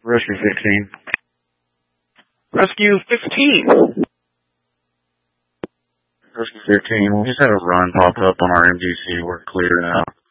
Rescue 15. Rescue 15. Rescue 15, we just had a run pop up on our MGC. We're clear now.